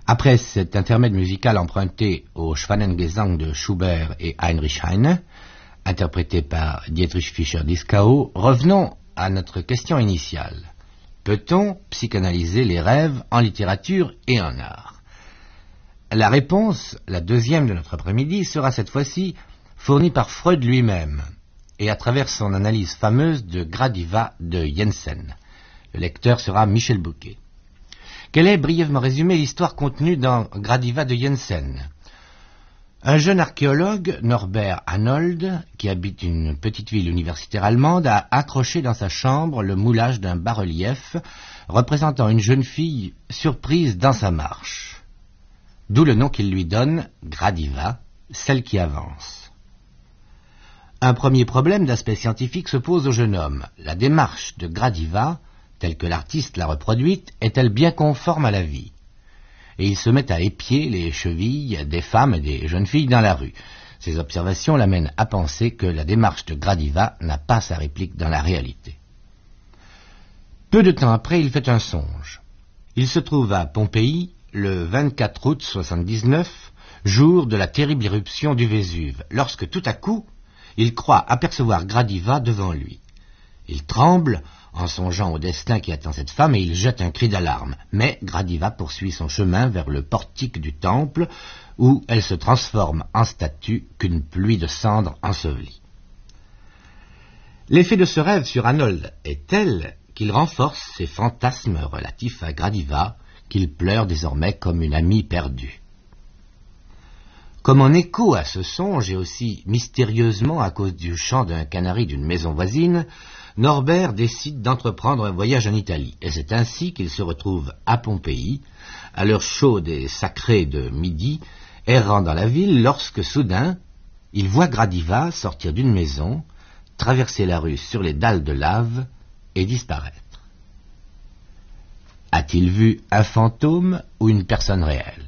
Après cet intermède musical emprunté au Schwanengesang de Schubert et Heinrich Heine, interprété par Dietrich Fischer-Dieskau, revenons à notre question initiale. Peut-on psychanalyser les rêves en littérature et en art? La réponse, la deuxième de notre après-midi, sera cette fois-ci fournie par Freud lui-même, et à travers son analyse fameuse de Gradiva de Jensen. Le lecteur sera Michel Bouquet. Quelle est, brièvement résumée, l'histoire contenue dans Gradiva de Jensen? Un jeune archéologue, Norbert Arnold, qui habite une petite ville universitaire allemande, a accroché dans sa chambre le moulage d'un bas-relief représentant une jeune fille surprise dans sa marche. D'où le nom qu'il lui donne, Gradiva, celle qui avance. Un premier problème d'aspect scientifique se pose au jeune homme. La démarche de Gradiva, telle que l'artiste l'a reproduite, est-elle bien conforme à la vie? Et il se met à épier les chevilles des femmes et des jeunes filles dans la rue. Ces observations l'amènent à penser que la démarche de Gradiva n'a pas sa réplique dans la réalité. Peu de temps après, il fait un songe. Il se trouve à Pompéi le 24 août 79, jour de la terrible éruption du Vésuve, lorsque tout à coup, il croit apercevoir Gradiva devant lui. Il tremble en songeant au destin qui attend cette femme et il jette un cri d'alarme. Mais Gradiva poursuit son chemin vers le portique du temple où elle se transforme en statue qu'une pluie de cendres ensevelit. L'effet de ce rêve sur Arnold est tel qu'il renforce ses fantasmes relatifs à Gradiva, qu'il pleure désormais comme une amie perdue. Comme en écho à ce songe et aussi mystérieusement à cause du chant d'un canari d'une maison voisine, Norbert décide d'entreprendre un voyage en Italie, et c'est ainsi qu'il se retrouve à Pompéi, à l'heure chaude et sacrée de midi, errant dans la ville, lorsque soudain, il voit Gradiva sortir d'une maison, traverser la rue sur les dalles de lave et disparaître. A-t-il vu un fantôme ou une personne réelle?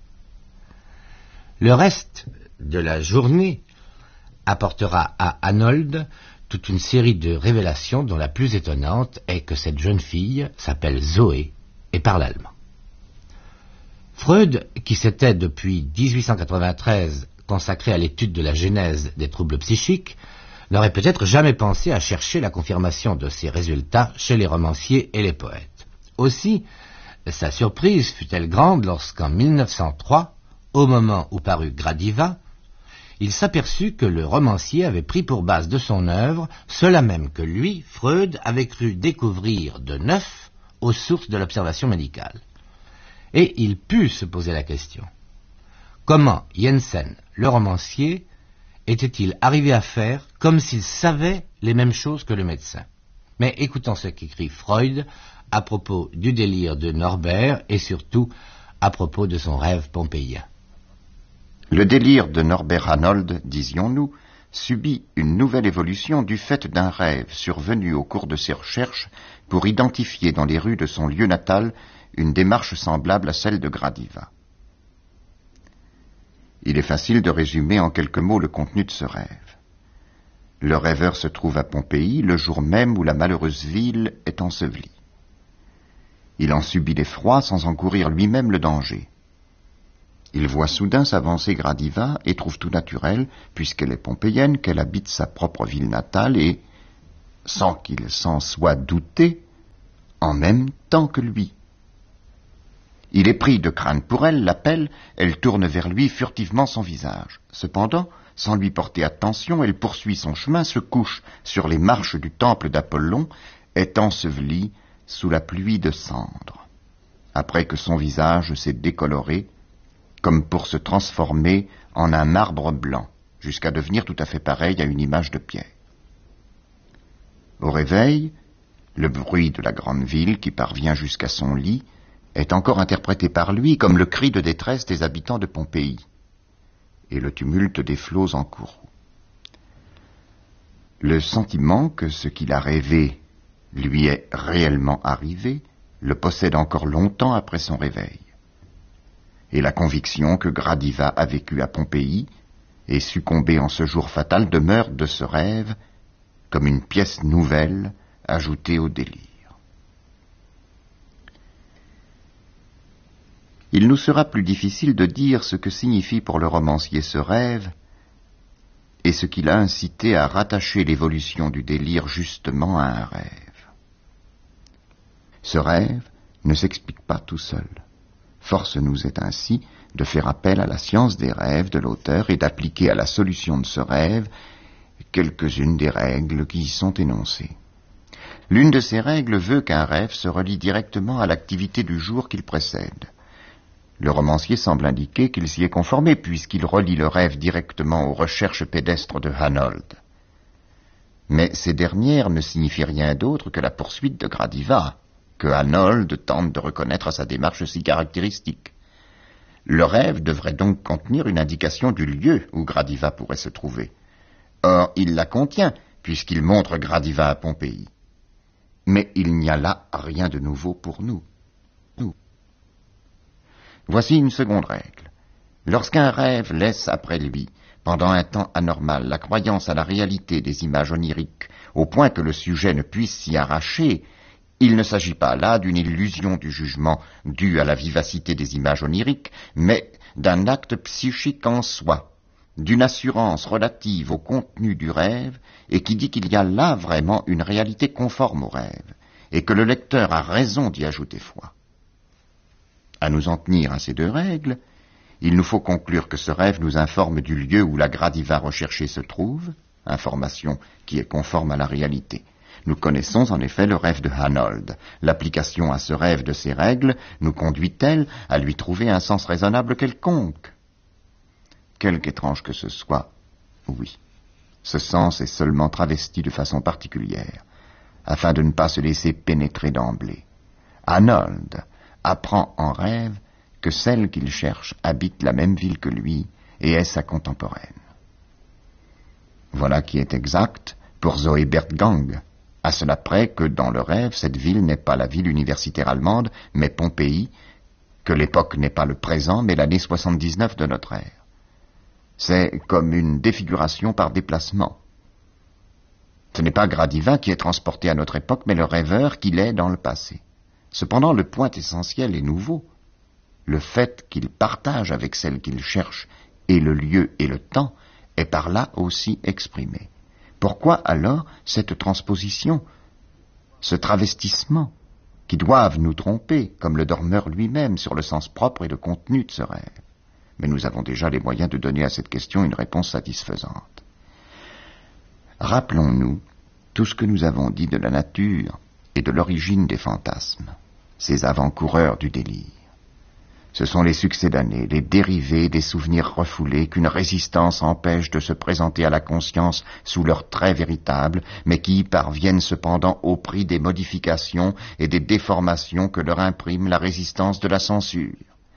Le reste de la journée apportera à Arnold toute une série de révélations dont la plus étonnante est que cette jeune fille s'appelle Zoé et parle allemand. Freud, qui s'était depuis 1893 consacré à l'étude de la genèse des troubles psychiques, n'aurait peut-être jamais pensé à chercher la confirmation de ces résultats chez les romanciers et les poètes. Aussi, sa surprise fut-elle grande lorsqu'en 1903, au moment où parut Gradiva, il s'aperçut que le romancier avait pris pour base de son œuvre cela même que lui, Freud, avait cru découvrir de neuf aux sources de l'observation médicale. Et il put se poser la question. Comment Jensen, le romancier, était-il arrivé à faire comme s'il savait les mêmes choses que le médecin? Mais écoutons ce qu'écrit Freud à propos du délire de Norbert et surtout à propos de son rêve pompéien. Le délire de Norbert Arnold, disions-nous, subit une nouvelle évolution du fait d'un rêve survenu au cours de ses recherches pour identifier dans les rues de son lieu natal une démarche semblable à celle de Gradiva. Il est facile de résumer en quelques mots le contenu de ce rêve. Le rêveur se trouve à Pompéi le jour même où la malheureuse ville est ensevelie. Il en subit l'effroi sans encourir lui-même le danger. Il voit soudain s'avancer Gradiva et trouve tout naturel, puisqu'elle est pompéienne, qu'elle habite sa propre ville natale et, sans qu'il s'en soit douté, en même temps que lui. Il est pris de crainte pour elle, l'appelle, elle tourne vers lui furtivement son visage. Cependant, sans lui porter attention, elle poursuit son chemin, se couche sur les marches du temple d'Apollon, est ensevelie sous la pluie de cendres. Après que son visage s'est décoloré, comme pour se transformer en un marbre blanc, jusqu'à devenir tout à fait pareil à une image de pierre. Au réveil, le bruit de la grande ville qui parvient jusqu'à son lit est encore interprété par lui comme le cri de détresse des habitants de Pompéi et le tumulte des flots en courroux. Le sentiment que ce qu'il a rêvé lui est réellement arrivé le possède encore longtemps après son réveil. Et la conviction que Gradiva a vécu à Pompéi et succombé en ce jour fatal demeure de ce rêve comme une pièce nouvelle ajoutée au délire. il nous sera plus difficile de dire ce que signifie pour le romancier ce rêve et ce qui l'a incité à rattacher l'évolution du délire justement à un rêve. Ce rêve ne s'explique pas tout seul. Force nous est ainsi de faire appel à la science des rêves de l'auteur et d'appliquer à la solution de ce rêve quelques-unes des règles qui y sont énoncées. L'une de ces règles veut qu'un rêve se relie directement à l'activité du jour qu'il précède. Le romancier semble indiquer qu'il s'y est conformé puisqu'il relie le rêve directement aux recherches pédestres de Hanold. Mais ces dernières ne signifient rien d'autre que la poursuite de Gradiva, que Hanold tente de reconnaître à sa démarche si caractéristique. Le rêve devrait donc contenir une indication du lieu où Gradiva pourrait se trouver. Or, il la contient, puisqu'il montre Gradiva à Pompéi. Mais il n'y a là rien de nouveau pour nous. Voici une seconde règle. Lorsqu'un rêve laisse après lui, pendant un temps anormal, la croyance à la réalité des images oniriques, au point que le sujet ne puisse s'y arracher, il ne s'agit pas là d'une illusion du jugement due à la vivacité des images oniriques, mais d'un acte psychique en soi, d'une assurance relative au contenu du rêve, et qui dit qu'il y a là vraiment une réalité conforme au rêve, et que le lecteur a raison d'y ajouter foi. À nous en tenir à ces deux règles, il nous faut conclure que ce rêve nous informe du lieu où la Gradiva recherchée se trouve, information qui est conforme à la réalité. Nous connaissons en effet le rêve de Hanold. L'application à ce rêve de ces règles nous conduit-elle à lui trouver un sens raisonnable quelconque? Quelque étrange que ce soit, oui. Ce sens est seulement travesti de façon particulière, afin de ne pas se laisser pénétrer d'emblée. Hanold apprend en rêve que celle qu'il cherche habite la même ville que lui et est sa contemporaine. Voilà qui est exact pour Zoé Bertgang, à cela près que dans le rêve, cette ville n'est pas la ville universitaire allemande, mais Pompéi, que l'époque n'est pas le présent, mais l'année 79 de notre ère. C'est comme une défiguration par déplacement. Ce n'est pas Gradiva qui est transporté à notre époque, mais le rêveur qui l'est dans le passé. Cependant, le point essentiel est nouveau. Le fait qu'il partage avec celle qu'il cherche et le lieu et le temps est par là aussi exprimé. Pourquoi alors cette transposition, ce travestissement, qui doivent nous tromper, comme le dormeur lui-même, sur le sens propre et le contenu de ce rêve? Mais nous avons déjà les moyens de donner à cette question une réponse satisfaisante. Rappelons-nous tout ce que nous avons dit de la nature et de l'origine des fantasmes, ces avant-coureurs du délire. Ce sont les succédanés, les dérivés des souvenirs refoulés qu'une résistance empêche de se présenter à la conscience sous leurs traits véritables, mais qui y parviennent cependant au prix des modifications et des déformations que leur imprime la résistance de la censure.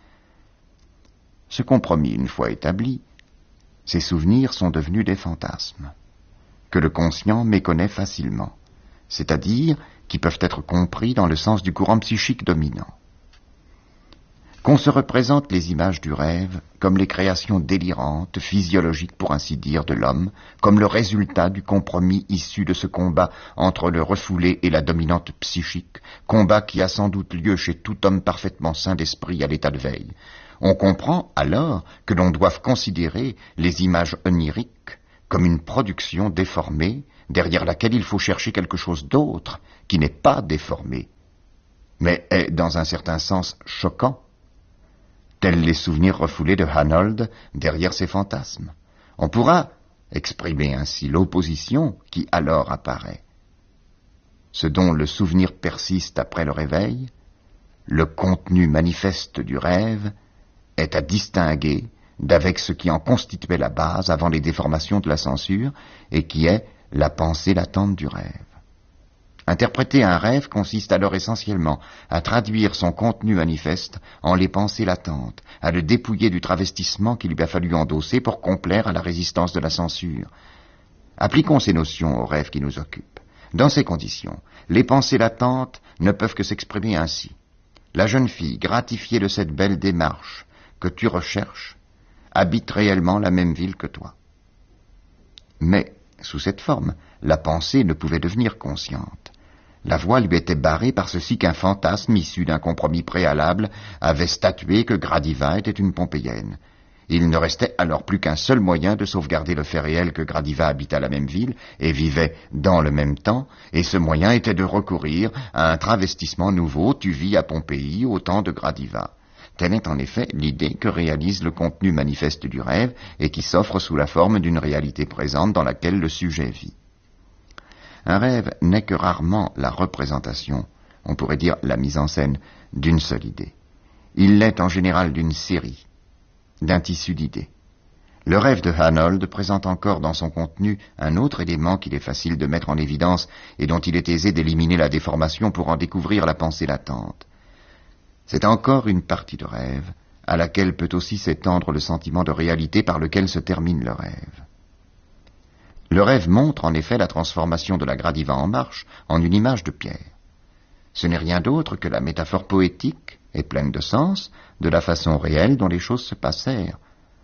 Ce compromis, une fois établi, ces souvenirs sont devenus des fantasmes, que le conscient méconnaît facilement, c'est-à-dire qui peuvent être compris dans le sens du courant psychique dominant. Qu'on se représente les images du rêve comme les créations délirantes, physiologiques pour ainsi dire, de l'homme, comme le résultat du compromis issu de ce combat entre le refoulé et la dominante psychique, combat qui a sans doute lieu chez tout homme parfaitement sain d'esprit à l'état de veille. On comprend alors que l'on doive considérer les images oniriques comme une production déformée, derrière laquelle il faut chercher quelque chose d'autre, qui n'est pas déformé, mais est dans un certain sens choquant, tels les souvenirs refoulés de Hanold derrière ces fantasmes. On pourra exprimer ainsi l'opposition qui alors apparaît. Ce dont le souvenir persiste après le réveil, le contenu manifeste du rêve, est à distinguer d'avec ce qui en constituait la base avant les déformations de la censure et qui est la pensée latente du rêve. Interpréter un rêve consiste alors essentiellement à traduire son contenu manifeste en les pensées latentes, à le dépouiller du travestissement qu'il lui a fallu endosser pour complaire à la résistance de la censure. Appliquons ces notions aux rêves qui nous occupent. Dans ces conditions, les pensées latentes ne peuvent que s'exprimer ainsi. La jeune fille, gratifiée de cette belle démarche que tu recherches, habite réellement la même ville que toi. Mais, sous cette forme, la pensée ne pouvait devenir consciente. La voie lui était barrée par ceci qu'un fantasme issu d'un compromis préalable avait statué que Gradiva était une Pompéienne. Il ne restait alors plus qu'un seul moyen de sauvegarder le fait réel que Gradiva habitait la même ville et vivait dans le même temps, et ce moyen était de recourir à un travestissement nouveau, tu vis à Pompéi au temps de Gradiva. Telle est en effet l'idée que réalise le contenu manifeste du rêve et qui s'offre sous la forme d'une réalité présente dans laquelle le sujet vit. Un rêve n'est que rarement la représentation, on pourrait dire la mise en scène, d'une seule idée. Il l'est en général d'une série, d'un tissu d'idées. Le rêve de Hanold présente encore dans son contenu un autre élément qu'il est facile de mettre en évidence et dont il est aisé d'éliminer la déformation pour en découvrir la pensée latente. C'est encore une partie de rêve, à laquelle peut aussi s'étendre le sentiment de réalité par lequel se termine le rêve. Le rêve montre en effet la transformation de la Gradiva en marche en une image de pierre. Ce n'est rien d'autre que la métaphore poétique et pleine de sens de la façon réelle dont les choses se passèrent.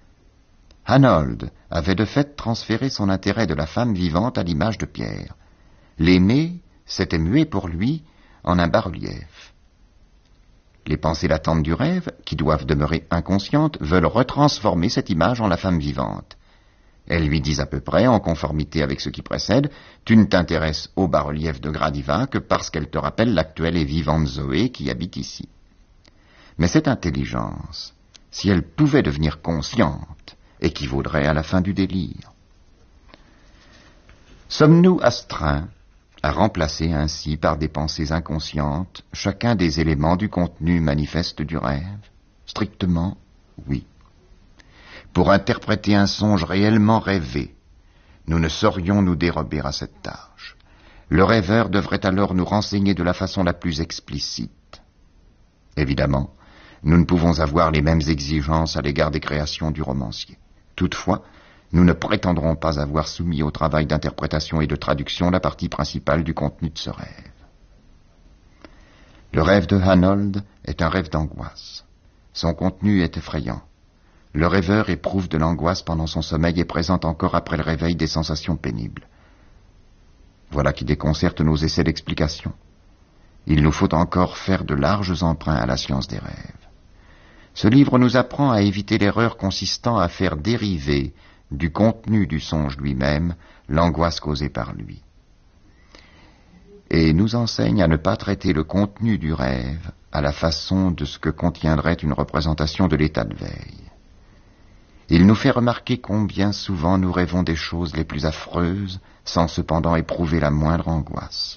Hanold avait de fait transféré son intérêt de la femme vivante à l'image de pierre. L'aimé s'était mué pour lui en un bas-relief. Les pensées latentes du rêve, qui doivent demeurer inconscientes, veulent retransformer cette image en la femme vivante. Elles lui disent à peu près, en conformité avec ce qui précède, « Tu ne t'intéresses au bas-relief de Gradiva que parce qu'elle te rappelle l'actuelle et vivante Zoé qui habite ici. » Mais cette intelligence, si elle pouvait devenir consciente, équivaudrait à la fin du délire. Sommes-nous astreints à remplacer ainsi par des pensées inconscientes chacun des éléments du contenu manifeste du rêve? Strictement, oui. Pour interpréter un songe réellement rêvé, nous ne saurions nous dérober à cette tâche. Le rêveur devrait alors nous renseigner de la façon la plus explicite. Évidemment, nous ne pouvons avoir les mêmes exigences à l'égard des créations du romancier. Toutefois, nous ne prétendrons pas avoir soumis au travail d'interprétation et de traduction la partie principale du contenu de ce rêve. Le rêve de Hanold est un rêve d'angoisse. Son contenu est effrayant. Le rêveur éprouve de l'angoisse pendant son sommeil et présente encore après le réveil des sensations pénibles. Voilà qui déconcerte nos essais d'explication. Il nous faut encore faire de larges emprunts à la science des rêves. Ce livre nous apprend à éviter l'erreur consistant à faire dériver du contenu du songe lui-même l'angoisse causée par lui. Et nous enseigne à ne pas traiter le contenu du rêve à la façon de ce que contiendrait une représentation de l'état de veille. Il nous fait remarquer combien souvent nous rêvons des choses les plus affreuses sans cependant éprouver la moindre angoisse.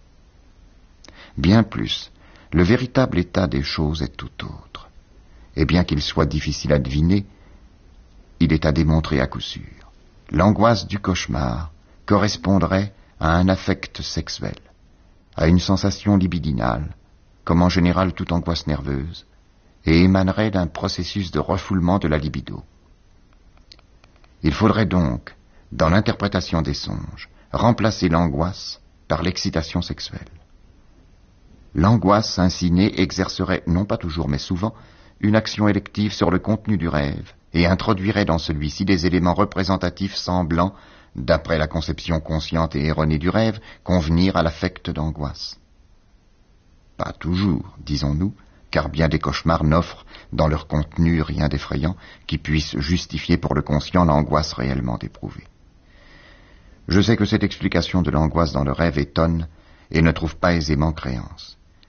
Bien plus, le véritable état des choses est tout autre. Et bien qu'il soit difficile à deviner, il est à démontrer à coup sûr. L'angoisse du cauchemar correspondrait à un affect sexuel, à une sensation libidinale, comme en général toute angoisse nerveuse, et émanerait d'un processus de refoulement de la libido. Il faudrait donc, dans l'interprétation des songes, remplacer l'angoisse par l'excitation sexuelle. L'angoisse ainsi née exercerait, non pas toujours mais souvent, une action élective sur le contenu du rêve et introduirait dans celui-ci des éléments représentatifs semblant, d'après la conception consciente et erronée du rêve, convenir à l'affect d'angoisse. Pas toujours, disons-nous, car bien des cauchemars n'offrent, dans leur contenu, rien d'effrayant qui puisse justifier pour le conscient l'angoisse réellement éprouvée. Je sais que cette explication de l'angoisse dans le rêve étonne et ne trouve pas aisément créance.